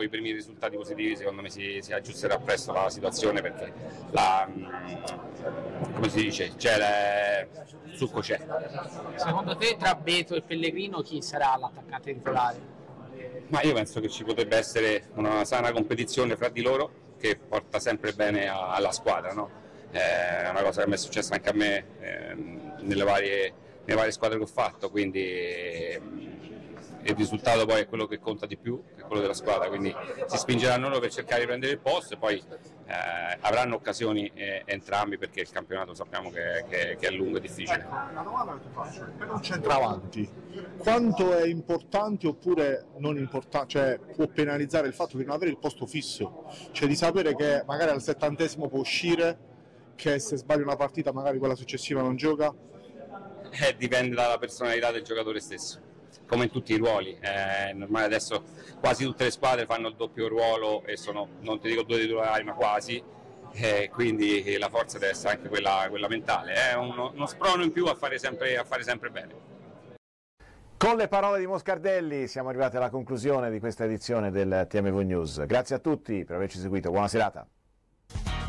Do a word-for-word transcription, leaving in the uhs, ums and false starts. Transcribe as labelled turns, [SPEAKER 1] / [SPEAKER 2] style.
[SPEAKER 1] primi risultati positivi secondo me si, si aggiusterà presto la situazione, perché la, come si dice, c'è la, il succo c'è.
[SPEAKER 2] Secondo te tra Beto e Pellegrino chi sarà l'attaccante titolare?
[SPEAKER 1] Ma io penso che ci potrebbe essere una sana competizione fra di loro che porta sempre bene a, alla squadra, no? È una cosa che mi è successa anche a me eh, nelle, varie, nelle varie squadre che ho fatto, quindi eh, il risultato poi è quello che conta di più, che è quello della squadra, quindi si spingeranno loro per cercare di prendere il posto e poi eh, avranno occasioni eh, entrambi, perché il campionato sappiamo che, che, che è lungo e difficile.
[SPEAKER 3] Ecco, una domanda che ti faccio, per un centravanti quanto è importante oppure non importante, cioè può penalizzare il fatto di non avere il posto fisso, cioè di sapere che magari al settantesimo può uscire, che se sbaglia una partita magari quella successiva non gioca?
[SPEAKER 1] Eh, dipende dalla personalità del giocatore stesso, come in tutti i ruoli. È normale, adesso quasi tutte le squadre fanno il doppio ruolo e sono, non ti dico due titolari, ma quasi, eh, quindi la forza deve essere anche quella, quella mentale. È uno, uno sprono in più a fare sempre, a fare sempre bene.
[SPEAKER 4] Con le parole di Moscardelli siamo arrivati alla conclusione di questa edizione del T M V News. Grazie a tutti per averci seguito, buona serata.